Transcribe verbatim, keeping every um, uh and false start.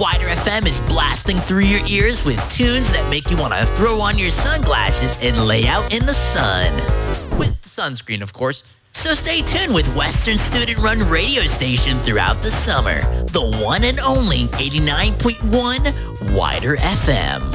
Wider F M is blasting through your ears with tunes that make you want to throw on your sunglasses and lay out in the sun. With sunscreen, of course. So stay tuned with Western student-run radio station throughout the summer. The one and only eighty-nine point one Wider F M.